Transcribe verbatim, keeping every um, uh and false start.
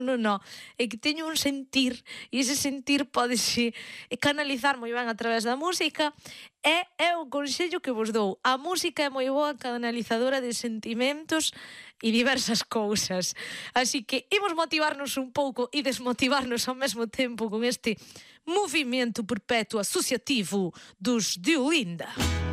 No, no, é que teño un sentir e ese sentir pódese canalizar moi ben a través da música e é o consello que vos dou. A música é moi boa canalizadora de sentimentos e diversas cousas. Así que imos motivarnos un pouco e desmotivarnos ao mesmo tempo con este movimento perpetuo asociativo dos de Olinda.